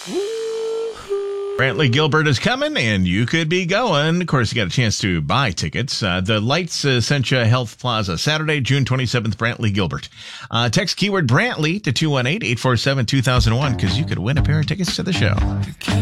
Brantley Gilbert is coming, and you could be going. Of course, you got a chance to buy tickets. The Lights Essentia Health Plaza, Saturday, June 27th, Brantley Gilbert. Text keyword Brantley to 218-847-2001 because you could win a pair of tickets to the show.